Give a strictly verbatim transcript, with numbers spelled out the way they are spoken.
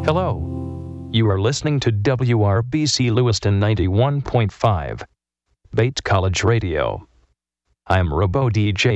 Hello. You are listening to W R B C Lewiston ninety-one point five, Bates College Radio. I'm Robo D J